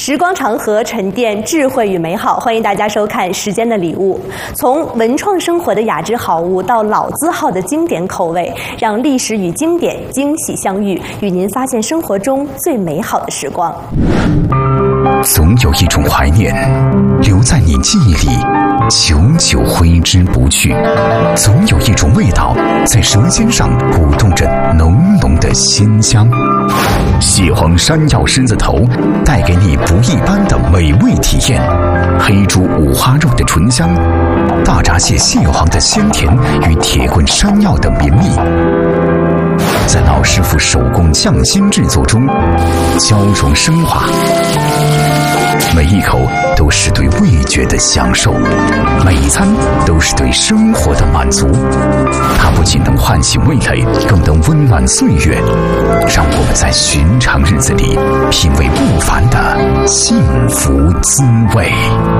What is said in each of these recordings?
时光长河，沉淀智慧与美好。欢迎大家收看《时间的礼物》，从文创生活的雅致好物到老字号的经典口味，让历史与经典惊喜相遇，与您发现生活中最美好的时光。 总有一种怀念留在你记忆里，久久挥之不去；总有一种味道在舌尖上鼓动着浓浓的鲜香。蟹黄山药狮子头带给你不一般的美味体验，黑猪五花肉的醇香，大闸蟹蟹黄的鲜甜与铁棍山药的绵密，在老师傅手工匠心制作中交融升华，每一口都是对味觉的享受，每一餐都是对生活的满足。它不仅能唤醒味蕾，更能温暖岁月，让我们在寻常日子里品味不凡的幸福滋味。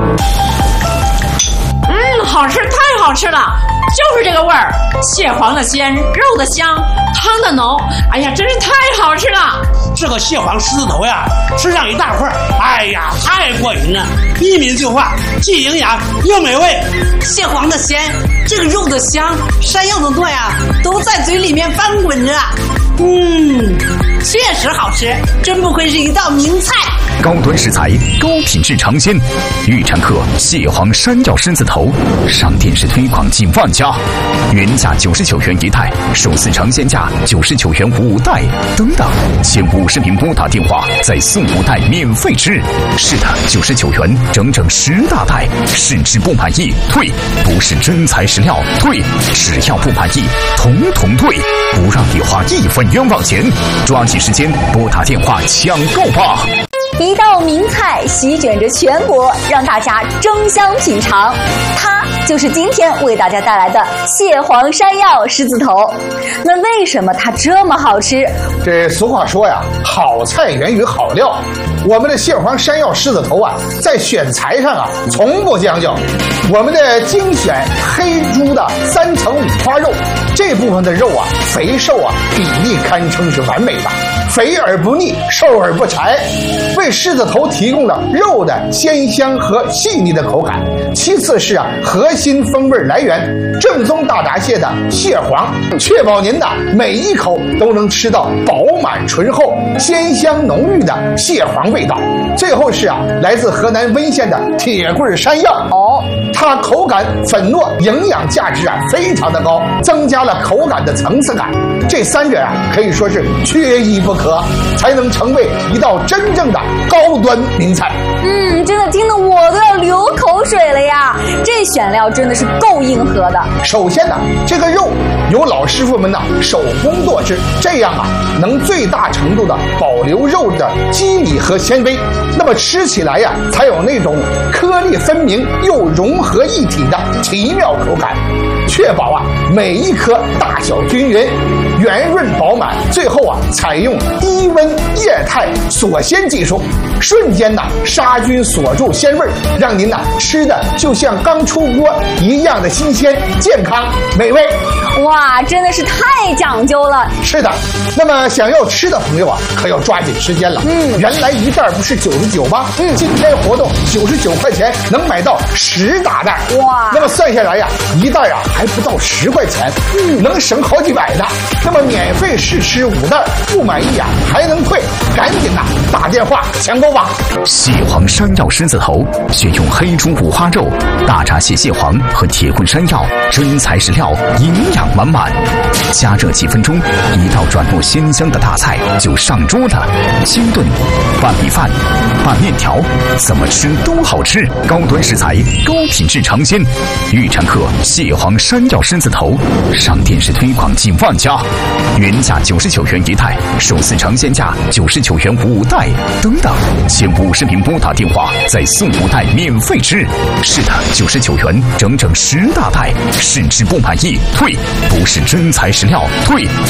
好吃，太好吃了，就是这个味儿，蟹黄的鲜，肉的香，汤的浓，哎呀，真是太好吃了。 这个蟹黄狮子头呀，吃上一大块，哎呀，太过瘾了，一抿就化，既营养又美味。 蟹黄的鲜，这个肉的香，山药的糯呀，都在嘴里面翻滚着。确实好吃，真不愧是一道名菜。 高端食材，高品质尝鲜，预产客蟹黄山药狮子头，上电视推广近万家，原价99元一袋，首次尝鲜价99元5袋，等等，前50名拨打电话再送5袋免费吃。是的，99元整整10大袋，试吃不满意退，不是真材实料退，只要不满意统统退，不让你花1分冤枉钱，抓紧时间拨打电话抢购吧。 一道名菜席卷着全国，让大家争相品尝。它就是今天为大家带来的蟹黄山药狮子头。那为什么它这么好吃？ 这俗话说呀，好菜源于好料。我们的蟹黄山药狮子头啊，在选材上啊，从不将就。我们的精选黑猪的3层五花肉，这部分的肉啊，肥瘦啊比例堪称是完美的，肥而不腻，瘦而不柴，为狮子头提供了肉的鲜香和细腻的口感。其次是啊，核心风味来源正宗大闸蟹的蟹黄，确保您的每一口都能吃到饱满醇厚、鲜香浓郁的蟹黄味道。最后是啊，来自河南温县的铁棍山药，它口感粉糯，营养价值啊非常的高，增加了口感的层次感。这3者啊可以说是缺一不可，才能成为一道真正的高端名菜。 真的听得我都要流口水了呀！这选料真的是够硬核的。 首先呢，这个肉由老师傅们呢手工剁制，这样啊能最大程度的保留肉的肌理和纤维，那么吃起来呀才有那种颗粒分明又融合一体的奇妙口感，确保啊每一颗大小均匀、圆润饱满。最后啊采用低温液态锁鲜技术，瞬间呢杀菌锁住鲜味，让您呢吃的就像刚出锅一样的新鲜、健康、美味。 哇，真的是太讲究了。 是的，那么想要吃的朋友啊，可要抓紧时间了。原来一袋不是99吗？今天活动99块钱能买到10大袋。 哇， 那么算下来呀，一袋啊还不到10块钱，能省好几百呢。那么免费试吃5袋，不满意啊还能退，赶紧呐打电话抢购吧。 蟹黄山药狮子头选用黑猪五花肉、大闸蟹蟹黄和铁棍山药，真材实料，营养满满。加热几分钟，一道转入鲜香的大菜就上桌了。清炖、拌米饭、拌面条，怎么吃都好吃。高端食材，高品质尝鲜，预产客蟹黄山药狮子头，上电视推广近万家，原价99元一袋，首次尝鲜价99元5袋，等等，前50名拨打电话再送5袋免费吃。是的，99元整整10大袋，试吃不满意退，不是真材实料退，